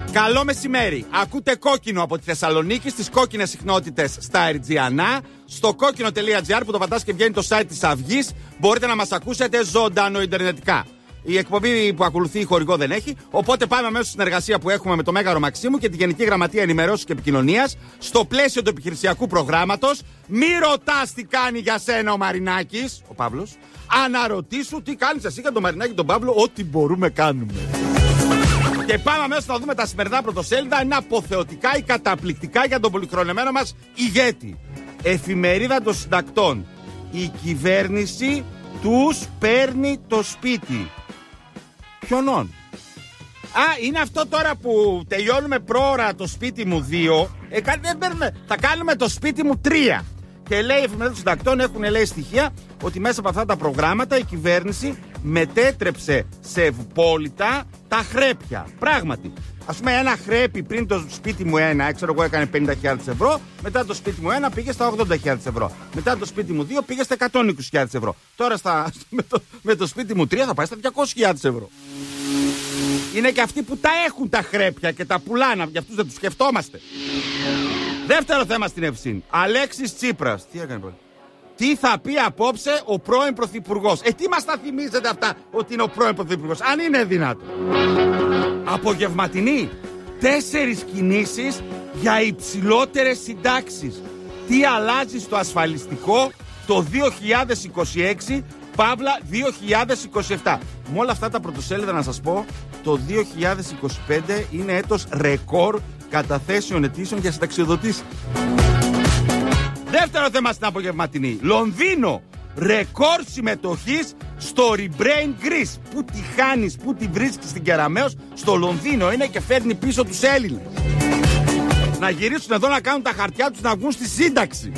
Καλό μεσημέρι. Ακούτε Κόκκινο από τη Θεσσαλονίκη στις κόκκινες συχνότητες στα Ερτζιανά. Στο κόκκινο.gr που το πατάς και βγαίνει το site της Αυγής. Μπορείτε να μας ακούσετε ζωντανό ιντερνετικά. Η εκπομπή που ακολουθεί χορηγό δεν έχει. Οπότε πάμε αμέσως στη συνεργασία που έχουμε με το Μέγαρο Μαξίμου και τη Γενική Γραμματεία Ενημερώσεως και Επικοινωνίας στο πλαίσιο του επιχειρησιακού προγράμματος. Μη ρωτάς τι κάνει για σένα ο Μαρινάκης, ο Παύλος. Αναρωτήσου τι κάνεις εσύ για τον Μαρινάκη τον Παύλο, ό,τι μπορούμε κάνουμε. Και πάμε αμέσως να δούμε τα σημερινά πρωτοσέλιδα. Είναι αποθεωτικά ή καταπληκτικά για τον πολυχρονεμένο μας ηγέτη. Εφημερίδα των συντακτών. Η κυβέρνηση τους παίρνει το σπίτι. Ποιονών? Είναι αυτό τώρα που τελειώνουμε πρόωρα το σπίτι μου 2. Δεν παίρνουμε, θα κάνουμε το σπίτι μου 3. Και λέει η εφημερίδα των συντακτών, έχουν λέει στοιχεία ότι μέσα από αυτά τα προγράμματα η κυβέρνηση μετέτρεψε σε ευπόλυτα τα χρέπια. Πράγματι. Ας πούμε, ένα χρέπι πριν το σπίτι μου 1, ξέρω εγώ, έκανε 50.000 ευρώ. Μετά το σπίτι μου 1 πήγε στα 80.000 ευρώ. Μετά το σπίτι μου 2 πήγε στα 120.000 ευρώ. Τώρα με το σπίτι μου 3 θα πάει στα 200.000 ευρώ. Είναι και αυτοί που τα έχουν τα χρέπια και τα πουλάνε. Για αυτούς δεν τους σκεφτόμαστε. Δεύτερο θέμα στην Ευσύνη. Αλέξης Τσίπρας. Τι έκανε πάλι? Τι θα πει απόψε ο πρώην πρωθυπουργός? Τι μας τα θυμίζετε αυτά ότι είναι ο πρώην πρωθυπουργός? Αν είναι δυνατό. Απογευματινή. 4 κινήσεις για υψηλότερες συντάξεις. Τι αλλάζει στο ασφαλιστικό το 2026 παύλα 2027. Με όλα αυτά τα πρωτοσέλιδα να σας πω, το 2025 είναι έτος ρεκόρ καταθέσεων αιτήσεων για συνταξιοδοτήσεις. Δεύτερο θέμα στην απογευματινή. Λονδίνο. Ρεκόρ συμμετοχής στο Rebrain Greece. Πού τη χάνεις, πού τη βρίσκεις στην Κεραμέως? Στο Λονδίνο είναι και φέρνει πίσω τους Έλληνες. Να γυρίσουν εδώ να κάνουν τα χαρτιά τους να βγουν στη σύνταξη.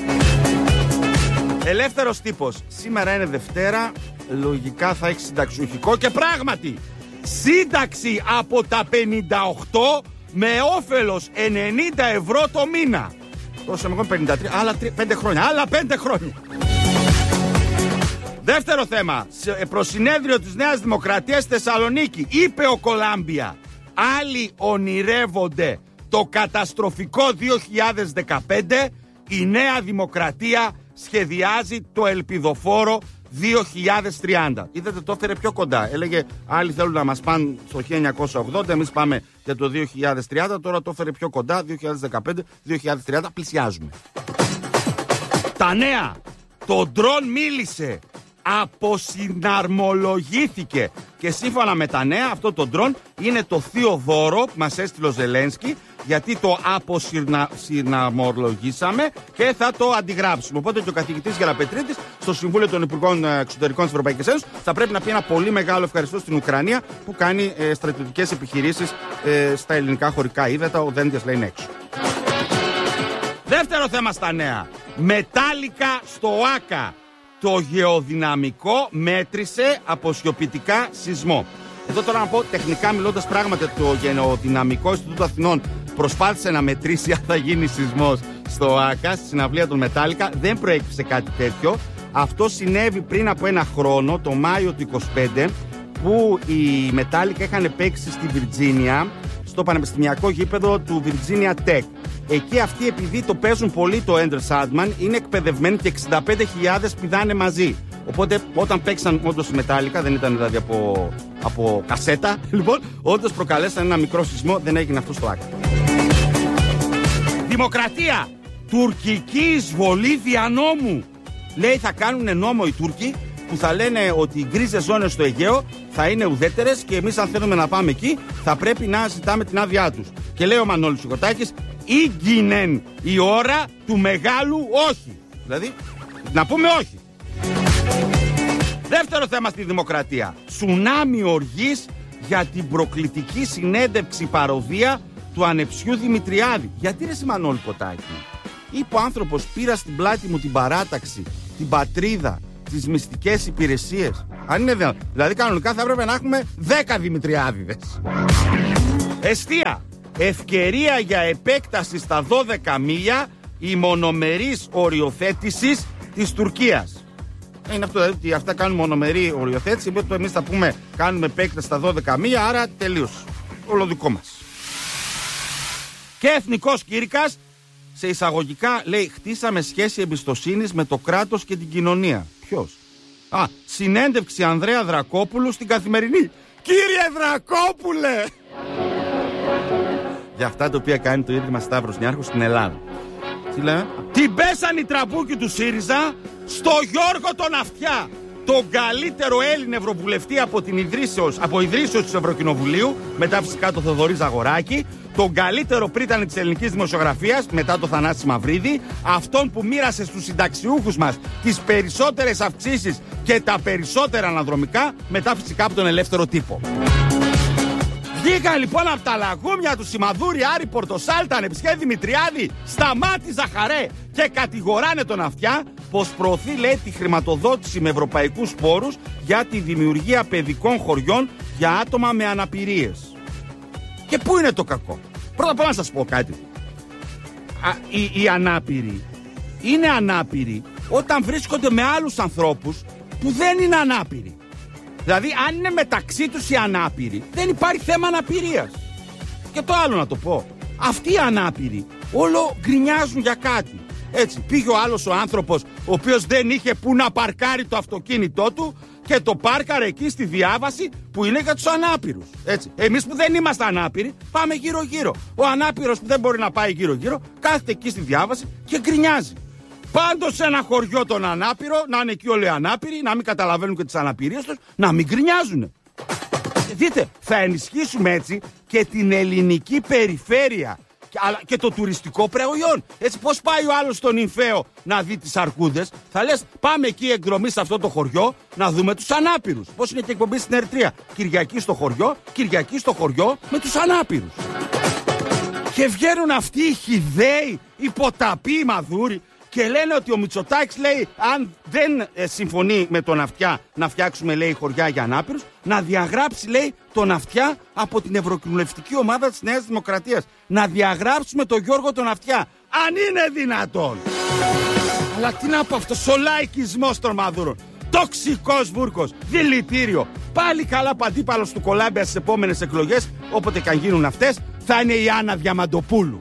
Ελεύθερος τύπος. Σήμερα είναι Δευτέρα. Λογικά θα έχει συνταξιουχικό και πράγματι σύνταξη από τα 58 με όφελος 90 ευρώ το μήνα. Τόσο εγώ 53, άλλα 5 χρόνια. Άλλα 5 χρόνια. Δεύτερο θέμα. Προς συνέδριο της Νέας Δημοκρατίας στη Θεσσαλονίκη είπε ο Κολάμπια, άλλοι ονειρεύονται το καταστροφικό 2015, η Νέα Δημοκρατία σχεδιάζει το ελπιδοφόρο 2030. Είδατε, το έφερε πιο κοντά. Έλεγε άλλοι θέλουν να μας πάνε στο 1980, εμείς πάμε για το 2030. Τώρα το έφερε πιο κοντά, 2015-2030. Πλησιάζουμε. Τα νέα. Το ντρόν μίλησε. Αποσυναρμολογήθηκε. Και σύμφωνα με τα νέα, αυτό το ντρόν είναι το θείο δώρο που μας έστειλε ο Ζελένσκι, γιατί το αποσυναρμολογήσαμε και θα το αντιγράψουμε. Οπότε και ο καθηγητής Γεραπετρίτης στο Συμβούλιο των Υπουργών Εξωτερικών της Ευρωπαϊκής Ένωσης θα πρέπει να πει ένα πολύ μεγάλο ευχαριστώ στην Ουκρανία που κάνει στρατιωτικές επιχειρήσεις στα ελληνικά χωρικά ύδατα. Ο Δέντιας λέει είναι έξω. Δεύτερο θέμα στα νέα. Μετάλλικα στο ΆΚΑ. Το γεωδυναμικό μέτρησε αποσιοποιητικά σεισμό. Εδώ τώρα να πω τεχνικά μιλώντας, πράγματι το Γεωδυναμικό Ινστιτούτο Αθηνών προσπάθησε να μετρήσει αν θα γίνει σεισμός στο ΆΚΑ, στη συναυλία των Μετάλλικα. Δεν προέκυψε κάτι τέτοιο. Αυτό συνέβη πριν από ένα χρόνο, το Μάιο του 25, που οι Μετάλλικα είχαν παίξει στη Βιρτζίνια, στο πανεπιστημιακό γήπεδο του Virginia Tech. Εκεί αυτοί, επειδή το παίζουν πολύ το Ender Sandman, είναι εκπαιδευμένοι και 65.000 πηδάνε μαζί. Οπότε όταν παίξαν όντως οι Μετάλλικα, δεν ήταν δηλαδή από κασέτα, λοιπόν, όντως προκαλέσαν ένα μικρό σεισμό, δεν έγινε αυτό στο ΆΚΑ. Δημοκρατία. Τουρκική εισβολή δια νόμου. Λέει θα κάνουν νόμο οι Τούρκοι που θα λένε ότι οι γκρίζες ζώνες στο Αιγαίο θα είναι ουδέτερες και εμείς αν θέλουμε να πάμε εκεί θα πρέπει να ζητάμε την άδειά τους. Και λέει ο Μανώλης Σικοτάκης, ήγγινεν η ώρα του μεγάλου όχι. Δηλαδή, να πούμε όχι. Δεύτερο θέμα στη Δημοκρατία. Τσουνάμι οργής για την προκλητική συνέντευξη παροδία του ανεψιού Δημητριάδη. Γιατί ρε Μανώλη Κοτάκη? Είπε ο άνθρωπος, πήρα στην πλάτη μου την παράταξη, την πατρίδα, τις μυστικές υπηρεσίες. Αν είναι δηλαδή κανονικά θα έπρεπε να έχουμε 10 Δημητριάδηδες. Εστία. Ευκαιρία για επέκταση στα 12 μίλια η μονομερής οριοθέτησης της Τουρκίας. Είναι αυτό, δηλαδή ότι αυτά κάνουν μονομερή οριοθέτηση, εμείς θα πούμε κάνουμε επέκταση στα 12 μίλια, άρα τελείως. Όλο δικό μας. Και εθνικός κήρυκας, σε εισαγωγικά λέει, χτίσαμε σχέση εμπιστοσύνης με το κράτος και την κοινωνία. Ποιος? Συνέντευξη Ανδρέα Δρακόπουλου στην Καθημερινή. Κύριε Δρακόπουλε! Για αυτά τα οποία κάνει το Ίδρυμα Σταύρος Νιάρχος στην Ελλάδα. Τι λέμε? Την πέσαν οι τραμπούκοι του ΣΥΡΙΖΑ στο Γιώργο τον Αυτιά, τον καλύτερο Έλληνο ευρωβουλευτή από ιδρύσεως του Ευρωκοινοβουλίου, μετά φυσικά το Θοδωρή Ζαγοράκη, τον καλύτερο πρίτανη της ελληνικής δημοσιογραφίας, μετά το Θανάση Μαυρίδη, αυτόν που μοίρασε στους συνταξιούχους μας τις περισσότερες αυξήσεις και τα περισσότερα αναδρομικά, μετά φυσικά από τον ελεύθερο τύπο. Βγήκαν λοιπόν από τα λαγούμια του Σιμαδούρη, Άρη Πορτοσάλτα, Ανεψιέ Δημητριάδη, Σταμάτη Ζαχαρέ και κατηγοράνε τον Αυτιά πως προωθεί, λέει, τη χρηματοδότηση με ευρωπαϊκούς πόρους για τη δημιουργία παιδικών χωριών για άτομα με αναπηρίες. Και πού είναι το κακό? Πρώτα απ' όλα να σας πω κάτι. Οι ανάπηροι είναι ανάπηροι όταν βρίσκονται με άλλους ανθρώπους που δεν είναι ανάπηροι. Δηλαδή, αν είναι μεταξύ τους οι ανάπηροι, δεν υπάρχει θέμα αναπηρίας. Και το άλλο να το πω. Αυτοί οι ανάπηροι όλο γκρινιάζουν για κάτι. Έτσι, πήγε ο άλλος ο άνθρωπος, ο οποίος δεν είχε που να παρκάρει το αυτοκίνητό του και το πάρκαρε εκεί στη διάβαση που είναι για τους ανάπηρους. Έτσι. Εμείς που δεν είμαστε ανάπηροι, πάμε γύρω-γύρω. Ο ανάπηρος που δεν μπορεί να πάει γύρω-γύρω, κάθεται εκεί στη διάβαση και γκρινιάζει. Πάντως σε ένα χωριό τον ανάπηρο, να είναι εκεί όλοι οι ανάπηροι, να μην καταλαβαίνουν και τις αναπηρίες τους, να μην γκρινιάζουν. Δείτε, θα ενισχύσουμε έτσι και την ελληνική περιφέρεια και το τουριστικό προϊόν. Έτσι, πώς πάει ο άλλος στον Ινφαίο να δει τις αρκούδες, θα λες πάμε εκεί εκδρομή σε αυτό το χωριό να δούμε τους ανάπηρους. Πώς είναι και εκπομπή στην Ερτρία. Κυριακή στο χωριό με τους ανάπηρους. Και βγαίνουν αυτοί οι χυδαίοι, οι ποταποί, οι μαδούροι και λένε ότι ο Μητσοτάκης, λέει, αν δεν συμφωνεί με τον Αυτιά να φτιάξουμε, λέει, χωριά για ανάπηρους, να διαγράψει, λέει, τον Αυτιά από την ευρωκοινοβουλευτική ομάδα της Νέας Δημοκρατίας. Να διαγράψουμε τον Γιώργο τον Αυτιά. Αν είναι δυνατόν. Αλλά τι να πω, αυτός ο λαϊκισμός των μαδούρων. Τοξικός βούρκος, δηλητήριο. Πάλι καλά αντίπαλος του Κολάμπια στις επόμενες εκλογές, όποτε και αν γίνουν αυτές, θα είναι η Άννα Διαμαντοπούλου.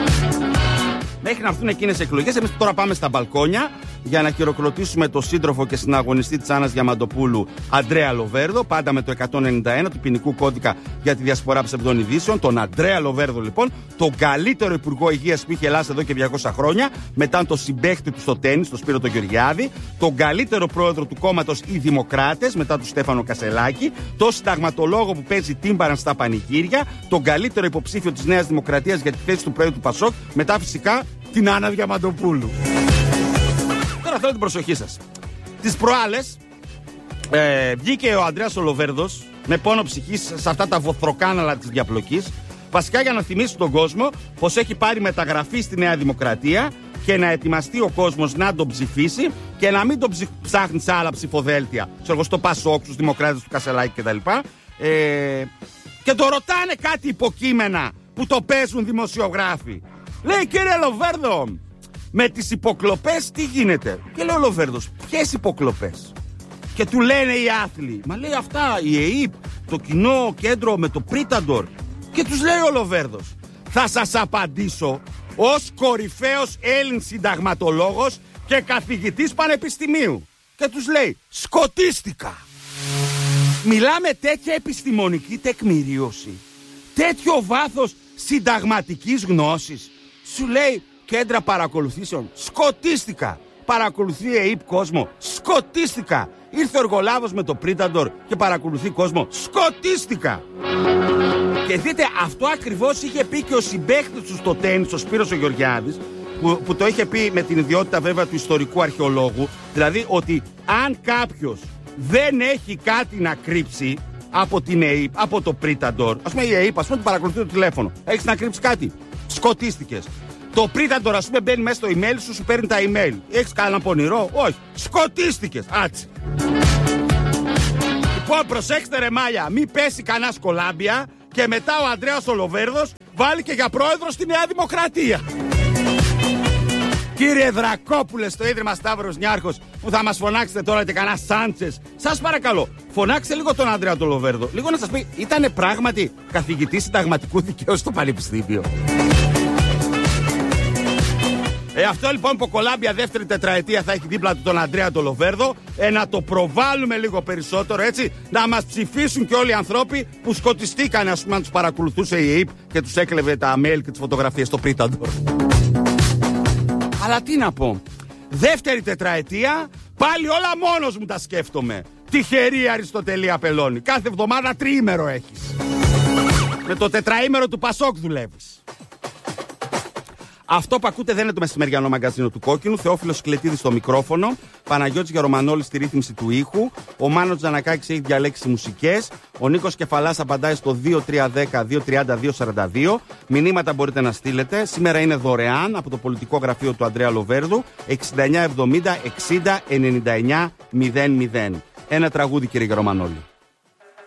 Μέχρι να έρθουν εκείνες οι εκλογές, εμείς τώρα πάμε στα μπαλκόνια για να χειροκροτήσουμε τον σύντροφο και συναγωνιστή της Άννας Διαμαντοπούλου, Αντρέα Λοβέρδο, πάντα με το 191 του ποινικού κώδικα για τη διασπορά ψευδών ειδήσεων. Τον Αντρέα Λοβέρδο, λοιπόν, τον καλύτερο υπουργό υγείας που είχε Ελλάδα εδώ και 200 χρόνια, μετά τον συμπαίχτη του στο τένις, τον Σπύρο τον Γεωργιάδη, τον καλύτερο πρόεδρο του κόμματος οι Δημοκράτες, μετά τον Στέφανο Κασελάκη, τον συνταγματολόγο που παίζει τύμπαραν στα πανηγύρια, τον καλύτερο υποψήφιο της Νέας Δημοκρατίας για τη θέση του πρόεδρου του Πασόκ, μετά φυσικά την Άννα Διαμαντοπούλου. Τώρα θέλω την προσοχή σας. Τις προάλλες βγήκε ο Ανδρέας ο Λοβέρδος με πόνο ψυχής σε αυτά τα βοθροκάναλα της διαπλοκής, βασικά για να θυμίσει τον κόσμο πως έχει πάρει μεταγραφή στη Νέα Δημοκρατία και να ετοιμαστεί ο κόσμος να τον ψηφίσει και να μην τον ψάχνει σε άλλα ψηφοδέλτια, ξέρω, στο Πασόκ, στους Δημοκράτες του Κασελάκη κτλ. Και το ρωτάνε κάτι υποκείμενα που το παίζουν δημοσιογράφοι. Λέει, κύριε Λοβέρδο, με τις υποκλοπές τι γίνεται? Και λέει ο Λοβέρδος, ποιες υποκλοπές? Και του λένε οι άθλοι, μα λέει αυτά η ΕΕΠ, το κοινό κέντρο με το Πρίταντορ. Και τους λέει ο Λοβέρδος, θα σας απαντήσω ως κορυφαίος Έλλην συνταγματολόγος και καθηγητής πανεπιστημίου. Και τους λέει, σκοτίστηκα. Μιλάμε τέτοια επιστημονική τεκμηρίωση, τέτοιο βάθος συνταγματικής γνώσης. Σου λέει κέντρα παρακολουθήσεων, σκοτίστηκα. Παρακολουθεί η ΕΕΠ κόσμο, σκοτίστηκα. Ήρθε ο εργολάβος με το Πρίταντορ και παρακολουθεί κόσμο, σκοτίστηκα. Και δείτε, αυτό ακριβώς είχε πει και ο συμπαίκτης του στο τένις, ο Σπύρος ο Γεωργιάδης, που το είχε πει με την ιδιότητα βέβαια του ιστορικού αρχαιολόγου. Δηλαδή ότι αν κάποιος δεν έχει κάτι να κρύψει από την ΕΕΠ, από το Πρίταντορ, ας πούμε η ΕΕΠ, ας πούμε, παρακολουθεί το τηλέφωνο, έχεις να κρύψεις κάτι? Σκοτίστηκες. Το Πρίταντορ, ας πούμε, μπαίνει μέσα στο email σου, σου παίρνει τα email. Έχεις κανένα πονηρό? Όχι. Σκοτίστηκες. Άτσι. Λοιπόν, προσέξτε ρε μάλια, μην πέσει κανένα Κολάμπια και μετά ο Ανδρέας ο Λοβέρδος βάλει και για πρόεδρο στη Νέα Δημοκρατία. Κύριε Δρακόπουλε, στο Ίδρυμα Σταύρος Νιάρχος, που θα μας φωνάξετε τώρα και κανένα Σάντσες, σας παρακαλώ, φωνάξτε λίγο τον Ανδρέα τον Λοβέρδο. Λίγο να σας πει, ήτανε πράγματι καθηγητής συνταγματικού δικαίου στο Πανεπιστήμιο? Αυτό λοιπόν που Κολάμπια δεύτερη τετραετία θα έχει δίπλα του τον Αντρέα τον Λοβέρδο, να το προβάλλουμε λίγο περισσότερο, έτσι, να μας ψηφίσουν και όλοι οι ανθρώποι που σκοτιστήκαν, ας πούμε, αν τους παρακολουθούσε η ΕΕΠ και τους έκλεβε τα mail και τις φωτογραφίες στο Πρίταντορ. Αλλά τι να πω, δεύτερη τετραετία, πάλι όλα μόνος μου τα σκέφτομαι. Τυχερή Αριστοτελή Απελώνη. Κάθε εβδομάδα τριήμερο έχεις. Με το τετραήμερο του Πασόκ δουλεύεις. Αυτό που ακούτε δεν είναι το μεσημεριανό μαγκαζίνο του Κόκκινου. Θεόφιλος Κλετίδης στο μικρόφωνο. Παναγιώτης Γερομανόλης στη ρύθμιση του ήχου. Ο Μάνος Τζανακάκης έχει διαλέξει μουσικές. Ο Νίκος Κεφαλάς απαντάει στο 2310-230-242. Μηνύματα μπορείτε να στείλετε. Σήμερα είναι δωρεάν από το πολιτικό γραφείο του Ανδρέα Λοβέρδου. 6970 60 99 00. Ένα τραγούδι, κύριε Γερομανόλη.